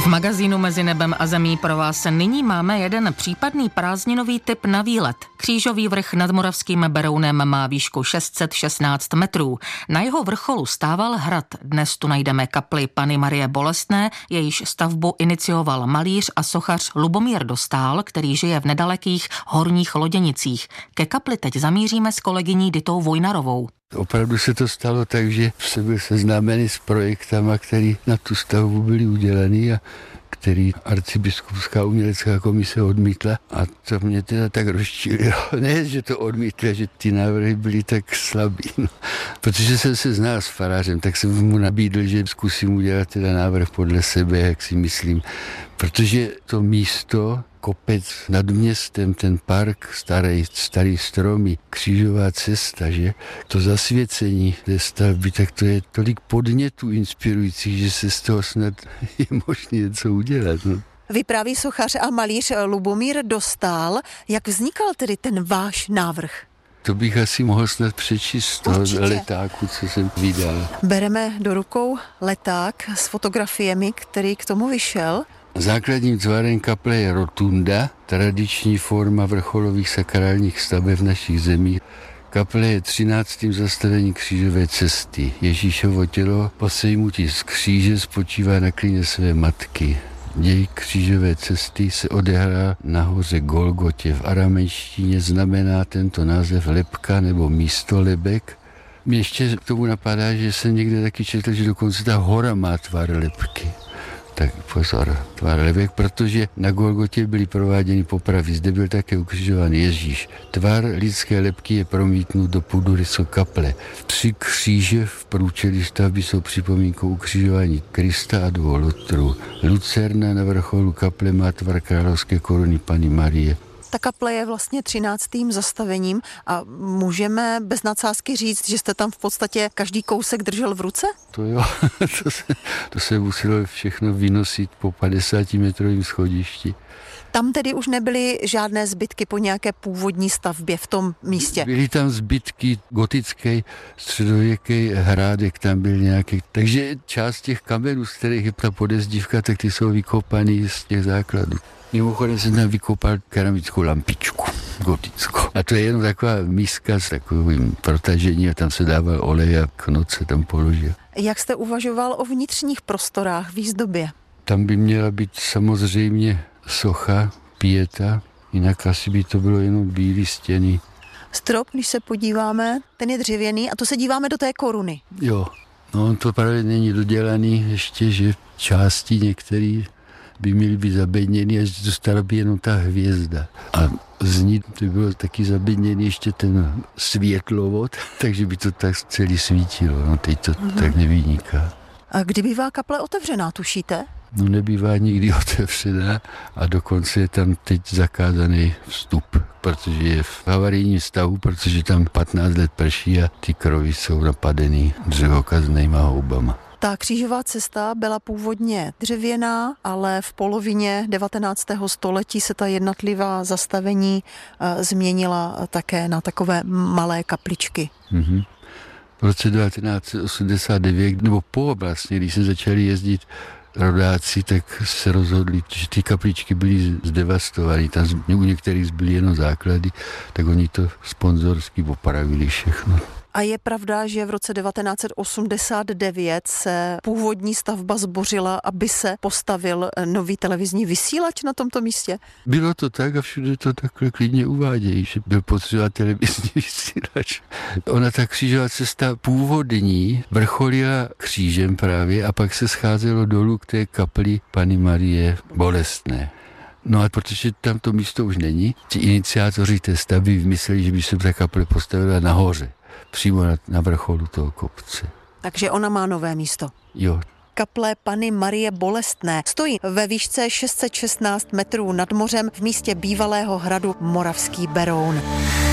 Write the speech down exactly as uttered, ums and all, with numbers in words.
V magazínu Mezi nebem a zemí pro vás nyní máme jeden případný prázdninový tip na výlet. Křížový vrch nad Moravským Berounem má výšku šest set šestnáct metrů. Na jeho vrcholu stával hrad. Dnes tu najdeme kapli Panny Marie Bolestné, jejíž stavbu inicioval malíř a sochař Lubomír Dostál, který žije v nedalekých Horních Loděnicích. Ke kapli teď zamíříme s kolegyní Ditou Vojnarovou. Opravdu se to stalo tak, že jsem byl seznámený s projektama, které na tu stavbu byly udělaný a který arcibiskupská umělecká komise odmítla, a to mě teda tak rozčílilo. Ne, že to odmítla, že ty návrhy byly tak slabý. No. Protože jsem se znal s farářem, tak jsem mu nabídl, že zkusím udělat teda návrh podle sebe, jak si myslím. Protože to místo, kopec nad městem, ten park, starý, starý stromy, křížová cesta, že? To zasvěcení té stavby, tak to je tolik podnětů inspirujících, že se z toho snad je možné něco udělat. No. Vypráví sochař a malíř Lubomír Dostál. Jak vznikal tedy ten váš návrh? To bych asi mohl snad přečíst z toho Určitě. letáku, co jsem vydal. Bereme do rukou leták s fotografiemi, který k tomu vyšel. Základním tvarem kaple je rotunda, tradiční forma vrcholových sakrálních staveb v našich zemích. Kaple je třináctým zastavením křížové cesty. Ježíšovo tělo po sejmutí z kříže spočívá na klíně své matky. Děj křížové cesty se odehrál na hoře Golgotě. V aramejštině znamená tento název lebka nebo místo lebek. Mě ještě k tomu napadá, že jsem někde taky četl, že dokonce ta hora má tvar lebky. Tak pozor, tvar lebek, protože na Golgotě byly prováděny popravy. Zde byl také ukřižován Ježíš. Tvar lidské lebky je promítnut do půdorysu kaple. Tři kříže v průčelí stavby jsou připomínkou ukřižování Krista a dvou lotrů. Lucerna na vrcholu kaple má tvar královské koruny Panny Marie. Ta kaple je vlastně třináctým zastavením a můžeme bez nadsázky říct, že jste tam v podstatě každý kousek držel v ruce? To jo, to se, to se muselo všechno vynosit po padesátimetrovém schodišti. Tam tedy už nebyly žádné zbytky po nějaké původní stavbě v tom místě? Byly tam zbytky gotické, středověký hrádek tam byl nějaký. Takže část těch kamenů, z kterých je ta podezdívka, tak ty jsou vykopaný z těch základů. Mimochodem jsem tam vykopal keramickou lampičku gotickou. A to je jenom taková míska s takovým protažením a tam se dával olej a knot se tam položil. Jak jste uvažoval o vnitřních prostorách, výzdobě? Tam by měla být samozřejmě socha, pieta, jinak asi by to bylo jenom bílý stěny. Strop, když se podíváme, ten je dřevěný a to se díváme do té koruny. Jo, no to právě není dodělaný ještě, že části některý by měly být zabedněny, až zůstala by jenom ta hvězda. A z ní by bylo taky zabedněný ještě ten světlovod, takže by to tak celý svítilo. No teď to mm-hmm. tak nevyniká. A kdy bývá kaple otevřená, tušíte? No nebývá nikdy otevřená a dokonce je tam teď zakázaný vstup, protože je v havarijním stavu, protože tam patnáct let prší a ty krovy jsou napadený dřevokaznýma houbama. Ta křížová cesta byla původně dřevěná, ale v polovině devatenáctého století se ta jednotlivá zastavení e, změnila také na takové malé kapličky. Mm-hmm. V roce devatenáct set osmdesát devět, nebo po vlastně, když se začali jezdit rodáci, tak se rozhodli, že ty kapličky byly zdevastované. Tam u některých byly jenom základy, tak oni to sponzorsky opravili všechno. A je pravda, že v roce devatenáct set osmdesát devět se původní stavba zbořila, aby se postavil nový televizní vysílač na tomto místě? Bylo to tak a všude to takhle klidně uvádějí, že byl potřeba televizní vysílač. Ona ta křížová cesta původní vrcholila křížem právě a pak se scházelo dolů k té kapli Panny Marie Bolestné. No a protože tam to místo už není, ti iniciátoři té stavby vymysleli, že by se ta kaple postavila nahoře. Přímo na, na vrcholu toho kopce. Takže ona má nové místo. Jo. Kaple Panny Marie Bolestné stojí ve výšce šest set šestnáct metrů nad mořem v místě bývalého hradu Moravský Beroun.